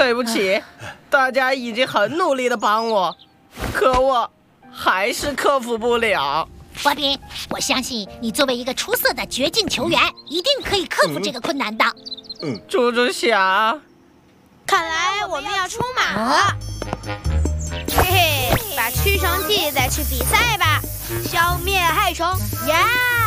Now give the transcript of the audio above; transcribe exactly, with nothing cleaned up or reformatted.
对不起，大家已经很努力的帮我，可我还是克服不了。 波比，我相信你作为一个出色的绝境球员，一定可以克服这个困难的。 嗯，猪猪侠， 看来我们要出马了。嘿嘿，把驱虫剂带去比赛吧，消灭害虫呀！